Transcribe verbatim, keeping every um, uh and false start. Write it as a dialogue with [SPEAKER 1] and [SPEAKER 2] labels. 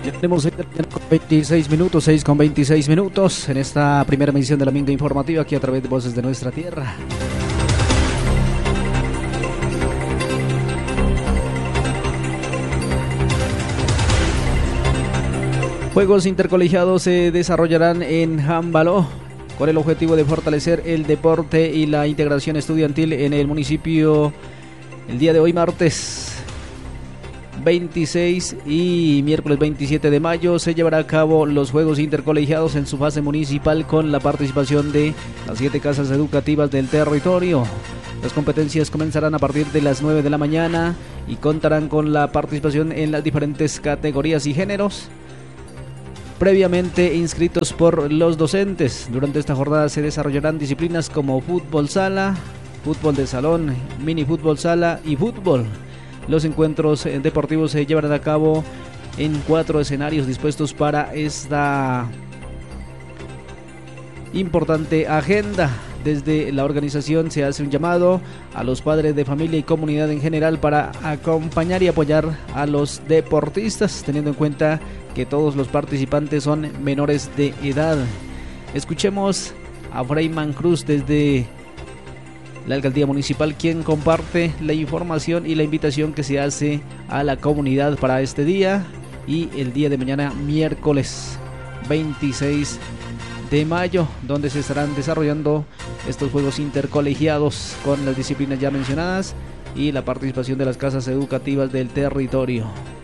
[SPEAKER 1] Ya tenemos veintiséis minutos, seis con veintiséis minutos en esta primera emisión de la Minga Informativa aquí a través de Voces de Nuestra Tierra. Juegos intercolegiados se desarrollarán en Jambaló con el objetivo de fortalecer el deporte y la integración estudiantil en el municipio. El día de hoy, martes veintiséis y miércoles veintisiete de mayo, se llevará a cabo los Juegos Intercolegiados en su fase municipal con la participación de las siete casas educativas del territorio. Las competencias comenzarán a partir de las nueve de la mañana y contarán con la participación en las diferentes categorías y géneros previamente inscritos por los docentes. Durante esta jornada se desarrollarán disciplinas como fútbol sala, fútbol de salón, mini fútbol sala y fútbol. Los encuentros deportivos se llevarán a cabo en cuatro escenarios dispuestos para esta importante agenda. Desde la organización se hace un llamado a los padres de familia y comunidad en general para acompañar y apoyar a los deportistas, teniendo en cuenta que todos los participantes son menores de edad. Escuchemos a Freyman Cruz desde la alcaldía municipal, quien comparte la información y la invitación que se hace a la comunidad para este día y el día de mañana, miércoles veintiséis de mayo, donde se estarán desarrollando estos juegos intercolegiados con las disciplinas ya mencionadas y la participación de las casas educativas del territorio.